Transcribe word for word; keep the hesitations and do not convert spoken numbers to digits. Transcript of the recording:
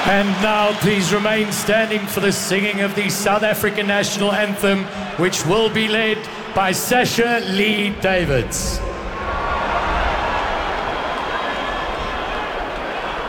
And now please remain standing for the singing of the South African national anthem, which will be led by Sasha Lee Davids.